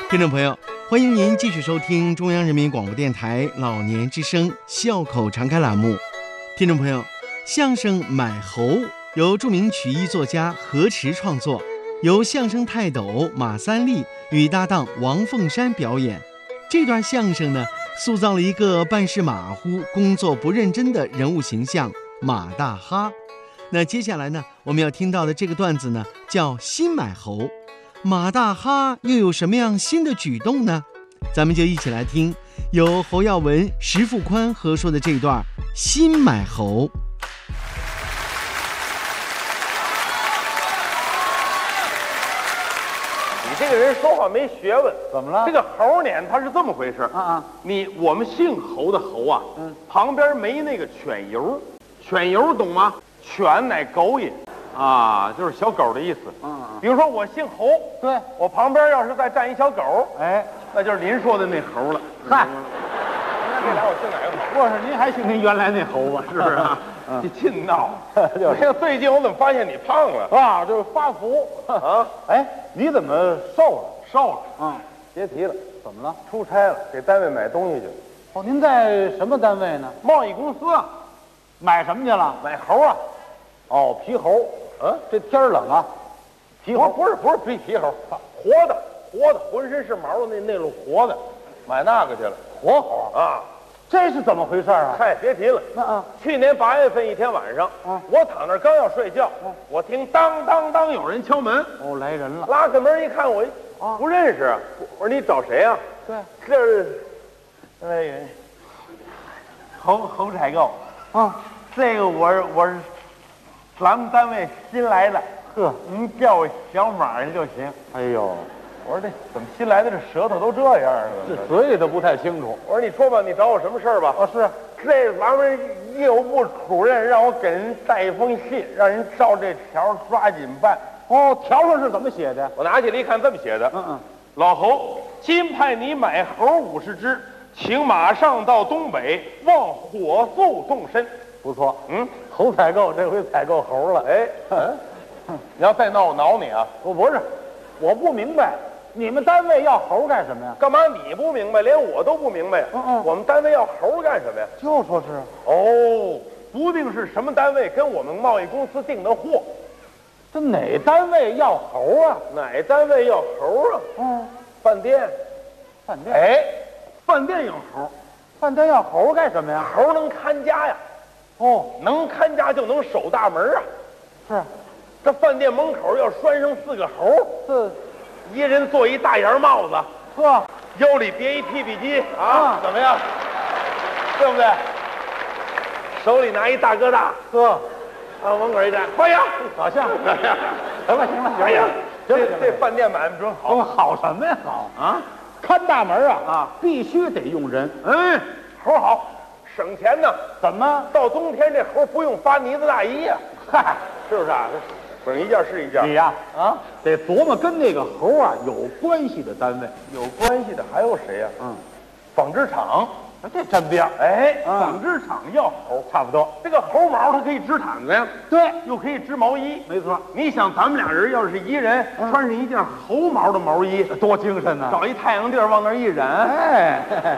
听众朋友，欢迎您继续收听中央人民广播电台老年之声笑口常开栏目。听众朋友，相声《买猴》由著名曲艺作家何池创作，由相声泰斗马三立与搭档王凤山表演。这段相声呢，塑造了一个办事马虎、工作不认真的人物形象马大哈。那接下来呢，我们要听到的这个段子呢，叫新买猴。马大哈又有什么样新的举动呢？咱们就一起来听由侯耀文、石富宽合说的这段新买猴。 你这个人说话没学问， 怎么了？ 这个猴年它是这么回事我们姓侯的侯啊，旁边没那个犬油，犬油懂吗？犬乃狗也啊，就是小狗的意思。比如说我姓侯， 对， 我旁边要是再站一小狗， 哎， 那就是您说的那猴了。 嗨， 那这俩我姓哪个猴？ 不是，您还姓您原来那猴吧？ 是不是啊？你净闹！ 就是哎呀，最近我怎么发现你胖了啊，就是发福啊？ 哎，你怎么瘦了？ 瘦了，别提了， 怎么了？ 出差了，给单位买东西去。 哦，您在什么单位呢？ 贸易公司啊， 买什么去了？ 买猴啊。 哦，皮猴。这天儿冷啊，皮猴不是皮猴，活的，浑身是毛的那种活的，买那个去了。 活猴啊， 这是怎么回事啊？ 嗨，别提了。去年8月份一天晚上，我躺那刚要睡觉，我听当当当有人敲门。 哦，来人了。 拉开门一看，我不认识。我说你找谁啊？ 对， 这是侯采购啊，这个我是咱们单位新来的， 呵， 您叫我小马就行。 哎呦， 我说这怎么新来的这舌头都这样了？ 这嘴里都不太清楚。 我说你说吧，你找我什么事儿吧？ 是， 这咱们业务部主任让我给人带一封信，让人照这条抓紧办。 哦，条上是怎么写的？ 我拿起来一看，这么写的：老侯，今派你买猴50只，请马上到东北，望火速动身。 不错，猴采购这回采购猴了。 你要再闹我挠你啊！ 不是，我不明白，你们单位要猴干什么呀？ 干嘛你不明白，连我都不明白。我们单位要猴干什么呀？ 就说是哦，不定是什么单位跟我们贸易公司订的货。 这哪单位要猴啊？ 哪单位要猴啊？饭店。饭店要猴。 饭店要猴干什么呀？ 猴能看家呀。能看家就能守大门啊。 是， 这饭店门口要拴上4个猴，一人做一大檐帽子，腰里别一屁屁机啊，怎么样？对不对？手里拿一大哥大，门口一站，欢迎， 好像。行了， 这饭店买卖准好。 好什么呀？好啊！看大门必须得用人。 猴好，省钱呢。 怎么？ 到冬天这猴不用发呢子大衣呀？ 嗨， 是不是啊？省一件是一件。 你呀，得琢磨跟那个猴有关系的单位。 有关系的还有谁呀？纺织厂。 这沾边儿。 纺织厂要猴， 差不多。 这个猴毛它可以织毯子呀， 对， 又可以织毛衣。 没错。 你想，咱们俩人要是一人穿上一件猴毛的毛衣， 多精神呢！ 找一太阳地儿往那儿一染，